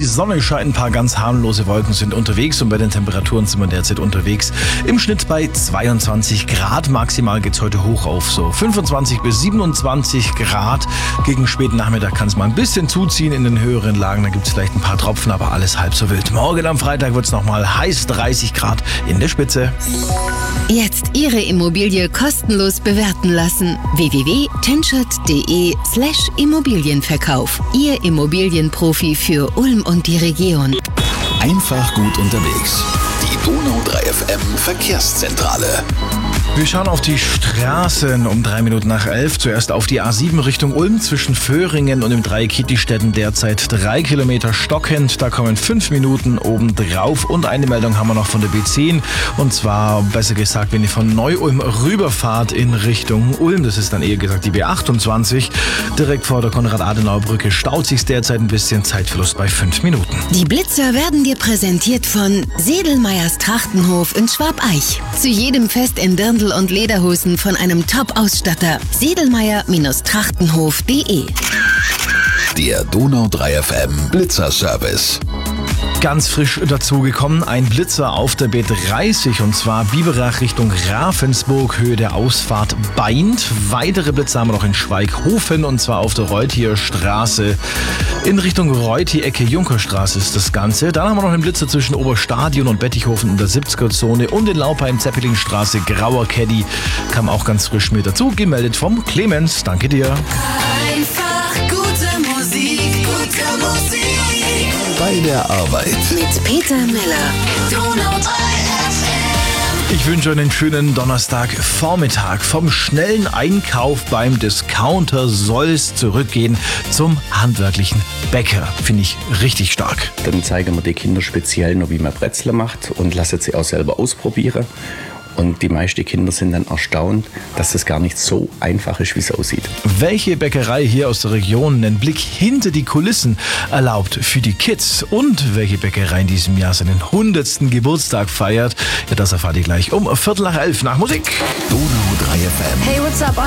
Sonne scheint, ein paar ganz harmlose Wolken sind unterwegs und bei den Temperaturen sind wir derzeit unterwegs. Im Schnitt bei 22 Grad. Maximal geht's heute hoch auf so 25 bis 27 Grad. Gegen späten Nachmittag kann es mal ein bisschen zuziehen in den höheren Lagen. Da gibt's vielleicht ein paar Tropfen, aber alles halb so wild. Morgen am Freitag wird's nochmal heiß, 30 Grad in der Spitze. Jetzt Ihre Immobilie kostenlos bewerten lassen. www.tenschert.de/Immobilienverkauf. Ihr Immobilienprofi für Ulm und die Region. Einfach gut unterwegs. Die Donau 3 FM Verkehrszentrale. Wir schauen auf die Straßen um 3 Minuten nach 11. Zuerst auf die A7 Richtung Ulm zwischen Föhringen und dem Dreieck Kietistetten derzeit 3 Kilometer stockend. Da kommen 5 Minuten obendrauf. Und eine Meldung haben wir noch von der B10. Und zwar, besser gesagt, wenn ihr von Neu-Ulm rüberfahrt in Richtung Ulm. Das ist dann eher gesagt die B28. Direkt vor der Konrad-Adenauer-Brücke staut sich derzeit ein bisschen. Zeitverlust bei 5 Minuten. Die Blitzer werden dir präsentiert von Sedelmeyers Trachtenhof in Schwabeich. Zu jedem Fest in Dirndl und Lederhosen von einem Top-Ausstatter. Sedelmeyer-Trachtenhof.de. Der Donau 3 FM Blitzer-Service. Ganz frisch dazugekommen, ein Blitzer auf der B30 und zwar Biberach Richtung Ravensburg, Höhe der Ausfahrt Beint. Weitere Blitzer haben wir noch in Schweighofen und zwar auf der Reuthier Straße in Richtung Reuthier, Ecke Junkerstraße ist das Ganze. Dann haben wir noch einen Blitzer zwischen Oberstadion und Bettichhofen in der 70er-Zone und in Laupheim, Zeppelinstraße, Grauer Caddy kam auch ganz frisch mit dazu. Gemeldet vom Clemens. Danke dir. Einfach gute Musik, gute Musik. Bei der Arbeit. Mit Peter Miller. Donau 3 FM. Ich wünsche einen schönen Donnerstagvormittag. Vom schnellen Einkauf beim Discounter soll es zurückgehen zum handwerklichen Bäcker. Finde ich richtig stark. Dann zeigen wir die Kinder speziell noch, wie man Brezel macht und lassen sie auch selber ausprobieren. Und die meisten Kinder sind dann erstaunt, dass das gar nicht so einfach ist, wie es aussieht. Welche Bäckerei hier aus der Region einen Blick hinter die Kulissen erlaubt für die Kids und welche Bäckerei in diesem Jahr seinen 100. Geburtstag feiert, ja, das erfahrt ihr gleich um 11:15 nach Musik. Donau 3 FM. Hey, what's up?